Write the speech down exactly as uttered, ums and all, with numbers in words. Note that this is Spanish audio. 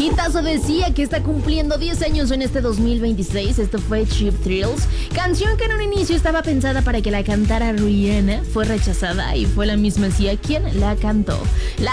Hitazo decía que está cumpliendo diez años en este dos mil veintiséis. Esto fue Cheap Thrills, canción que en un inicio estaba pensada para que la cantara Rihanna. Fue rechazada y fue la misma Sia quien la cantó. La